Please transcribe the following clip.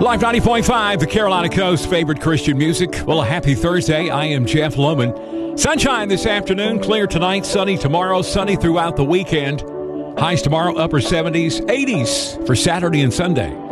Live 90.5, the Carolina Coast's favorite Christian music. Well, a happy Thursday. I am Jeff Lohman. Sunshine this afternoon, clear tonight, sunny tomorrow, sunny throughout the weekend. Highs tomorrow, upper 70s, 80s for Saturday and Sunday.